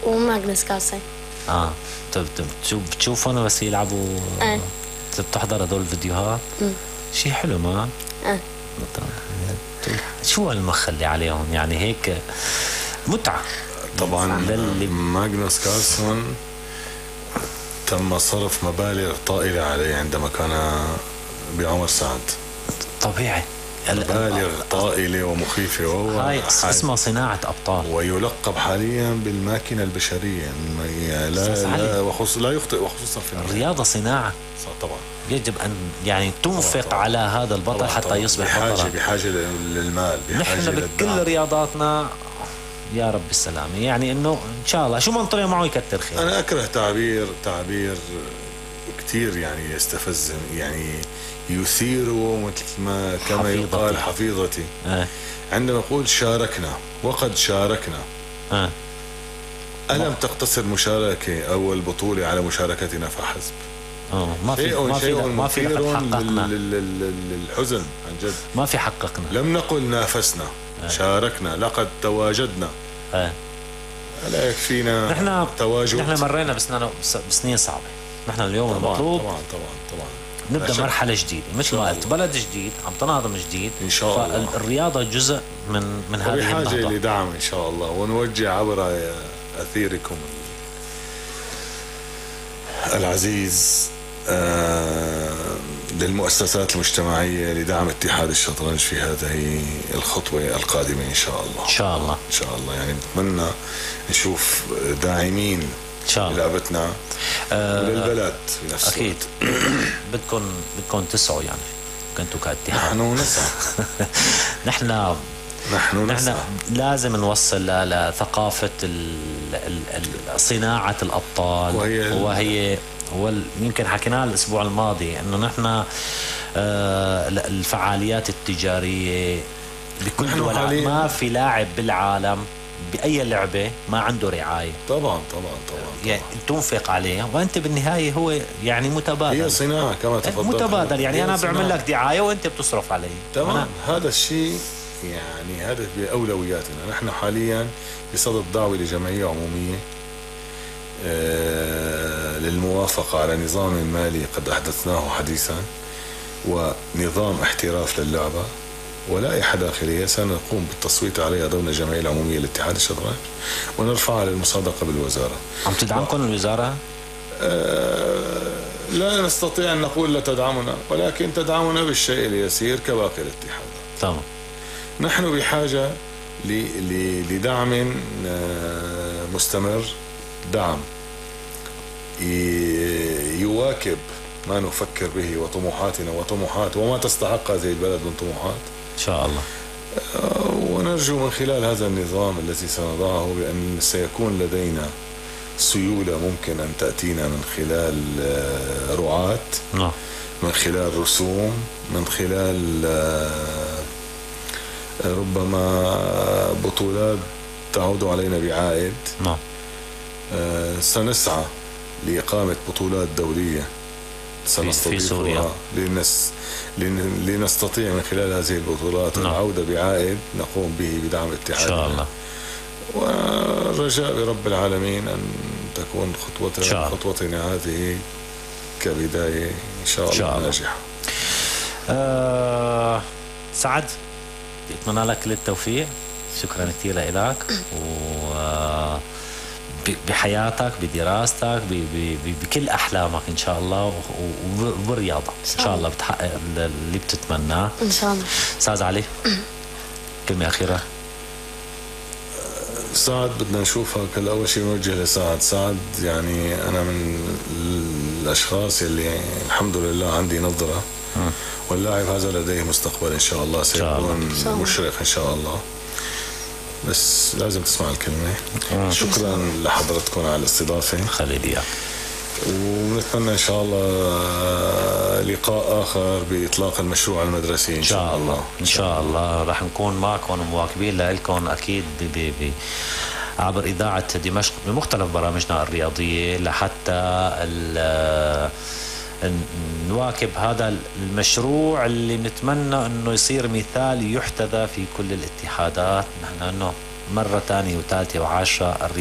وماغنس كارلسن. بتشوفهم بس يلعبوا؟ بتحضر هدول الفيديوهات؟ شيء حلو ما؟ شو هالمخ اللي عليهم يعني هيك متعة طبعا. ماغنس كارلسن تم صرف مبالغ طائلة عليه عندما كان بعمر سعد. طبيعي، مبالغ طائلة ومخيفة، وهو هاي اسمها صناعة أبطال، ويلقب حاليا بالماكينة البشرية. لا يخطئ، وخصوصا في الرياضة صناعة. طبعا يجب أن يعني تنفق طبعاً على هذا البطل حتى يصبح بطلا. بحاجة للمال، نحن بكل رياضاتنا يا رب السلامة، يعني إنه إن شاء الله شو منطلع معه يكتر خير. أنا أكره تعبير كتير يعني يستفز، يعني يثير مثل ما كما يقال حفيظتي. عندما نقول شاركنا وقد شاركنا، ألم تقتصر مشاركة أو البطولة على مشاركتنا فحسب؟ ما في حققنا للحزن عن جد، ما في حققنا. لم نقل نافسنا، شاركنا، لقد تواجدنا. لا يكفينا نحن تواجد. نحن مرينا بسنين صعبة. نحن اليوم المطلوب طبعا نبدأ مرحلة جديدة، مثل ما قلت بلد جديد عم تناظم جديد إن شاء الله. فالرياضة جزء من هذه النهضة، بحاجة لدعم إن شاء الله، ونوجه عبر أثيركم العزيز للمؤسسات المجتمعية لدعم اتحاد الشطرنج في هذه الخطوة القادمة إن شاء الله. إن شاء الله إن شاء الله، يعني بتمنى نشوف داعمين لعبتنا وللبلد بنفس أكيد. بدكم تسعوا، يعني كنتوا كاتحاد. نحن نسعى. نحن لازم نوصل لثقافة صناعة الأبطال، وهي يمكن حكيناها الأسبوع الماضي إنه نحن الفعاليات التجارية بكل دول، ما في لاعب بالعالم بأي لعبة ما عنده رعاية. طبعا يعني تنفق عليه، وأنت بالنهاية هو يعني متبادل، هي صناعة كما تفضلت، متبادل. يعني أنا بعمل لك دعاية وأنت بتصرف علي. تمام. هذا الشيء يعني هذا بأولوياتنا. نحن حاليا بصدد دعوة لجمعية عمومية للموافقة على نظام مالي قد أحدثناه حديثا، ونظام احتراف للعبة، ولائحة داخلية سنقوم بالتصويت عليها ضمن الجمعية العمومية لاتحاد الشطرنج، ونرفعها للمصادقة بالوزارة. عم تدعمكم الوزارة؟ لا نستطيع أن نقول لا تدعمنا، ولكن تدعمنا بالشيء اليسير كباقي الاتحاد. تمام. نحن بحاجة لدعم مستمر، دعم يواكب ما نفكر به وطموحاتنا وما تستحق هذه البلد من طموحات إن شاء الله. ونرجو من خلال هذا النظام الذي سنضعه بأن سيكون لدينا سيولة ممكن أن تأتينا من خلال رعاة، من خلال رسوم، من خلال ربما بطولات تعود علينا بعائد. سنسعى لإقامة بطولات دولية في سوريا لنستطيع من خلال هذه البطولات العودة بعائد نقوم به بدعم اتحادنا إن شاء الله. والرجاء برب العالمين أن تكون خطوتنا هذه كبداية إن شاء الله ناجحة. سعد، أتمنى لك كل التوفيق. شكرا كثير لك، بحياتك، بدراستك، بكل أحلامك إن شاء الله، وبالرياضة إن شاء الله بتحقق اللي بتتمناه إن شاء الله. أستاذ علي، كلمة أخيرة. سعد، بدنا نشوفك. أول شيء نوجه لسعد. يعني أنا من الأشخاص اللي الحمد لله عندي نظرة، واللاعب هذا لديه مستقبل إن شاء الله، سيكون مشرق إن شاء الله. بس لازم تسمع الكلمة. شكرا لحضرتكم على الاستضافة. خليلي، ونتمنى إن شاء الله لقاء آخر بإطلاق المشروع المدرسي إن شاء الله. إن شاء الله راح نكون معكم ومواكبين لكم أكيد عبر إذاعة دمشق بمختلف برامجنا الرياضية، لحتى نواكب هذا المشروع اللي نتمنى أنه يصير مثال يحتذى في كل الاتحادات. نحن أنه مرة ثانية وثالثة وعاشرة